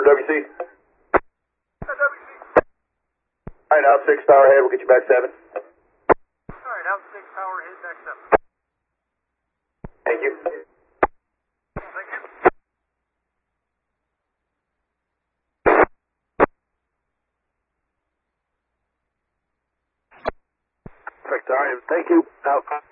WC. Alright, out 6 power ahead, we'll get you back 7. Alright, out 6 power ahead, back 7. Thank you. Thank you. Perfect, alright, thank you. Out.